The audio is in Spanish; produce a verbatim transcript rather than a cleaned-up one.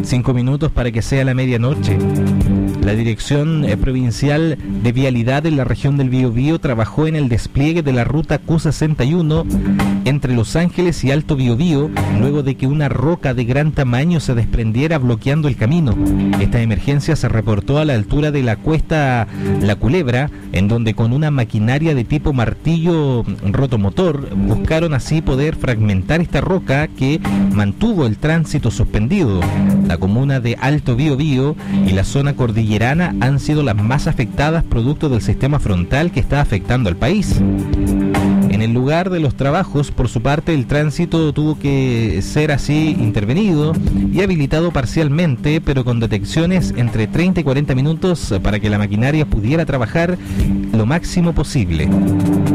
Cinco minutos para que sea la medianoche. La Dirección Provincial de Vialidad en la región del Biobío trabajó en el despliegue de la ruta Q sesenta y uno entre Los Ángeles y Alto Biobío, luego de que una roca de gran tamaño se desprendiera bloqueando el camino. Esta emergencia se reportó a la altura de la cuesta La Culebra, en donde con una maquinaria de tipo martillo rotomotor buscaron así poder fragmentar esta roca que mantuvo el tránsito suspendido. La comuna de Alto Biobío y la zona cordillerana han sido las más afectadas producto del sistema frontal que está afectando al país. En el lugar de los trabajos, por su parte, el tránsito tuvo que ser así intervenido y habilitado parcialmente, pero con detecciones entre treinta y cuarenta minutos para que la maquinaria pudiera trabajar lo máximo posible.